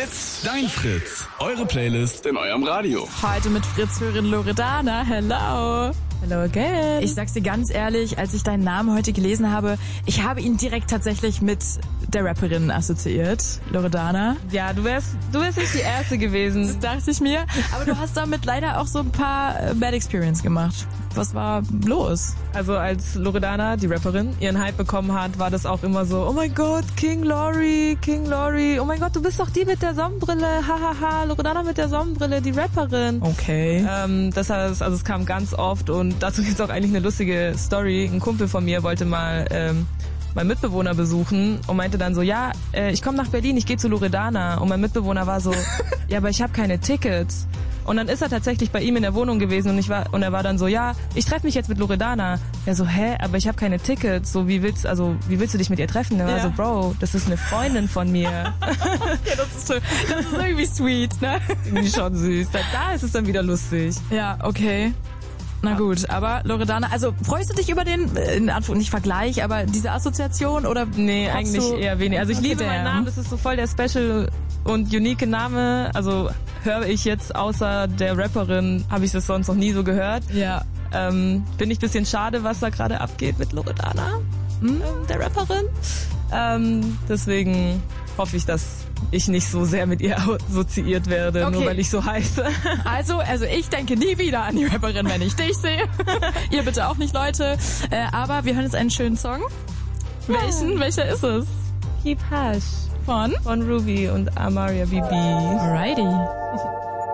Fritz, dein Fritz. Eure Playlist in eurem Radio. Heute mit Fritz-Hörerin Loredana. Hello. Hello again. Ich sag's dir ganz ehrlich, als ich deinen Namen heute gelesen habe, ich habe ihn direkt tatsächlich mit der Rapperin assoziiert, Loredana. Ja, du wärst nicht die Erste gewesen. Das dachte ich mir. Aber du hast damit leider auch so ein paar Bad Experience gemacht. Was war los? Also als Loredana, die Rapperin, ihren Hype bekommen hat, war das auch immer so, oh mein Gott, King Lori, oh mein Gott, du bist doch die mit der Sonnenbrille, hahaha, Loredana mit der Sonnenbrille, die Rapperin. Okay. Das heißt, also es kam ganz oft und dazu gibt's auch eigentlich eine lustige Story. Ein Kumpel von mir wollte mal meinen Mitbewohner besuchen und meinte dann so, ja, ich komme nach Berlin, ich gehe zu Loredana. Und mein Mitbewohner war so, ja, aber ich habe keine Tickets. Und dann ist er tatsächlich bei ihm in der Wohnung gewesen und er war dann so, ja, ich treffe mich jetzt mit Loredana. Er so, aber ich habe keine Tickets. So, wie willst du dich mit ihr treffen? Er war so, Bro, das ist eine Freundin von mir. Ja, das ist irgendwie sweet, ne? Irgendwie schon süß. Da ist es dann wieder lustig. Ja, okay. Na gut, aber Loredana, also freust du dich über den, in Anführungszeichen nicht Vergleich, aber diese Assoziation oder? Nee, eigentlich eher wenig. Also ich liebe meinen Namen, das ist so voll der special und unique Name. Also höre ich jetzt außer der Rapperin, habe ich das sonst noch nie so gehört. Ja. Bin ich ein bisschen schade, was da gerade abgeht mit Loredana, der Rapperin. Deswegen hoffe ich, dass ich nicht so sehr mit ihr assoziiert werde, nur weil ich so heiße. Also ich denke nie wieder an die Rapperin, wenn ich dich sehe. Ihr bitte auch nicht, Leute. Aber wir hören jetzt einen schönen Song. Ja. Welcher ist es? Keep Hush. Von Ruby und Amaria Bibi. Alrighty.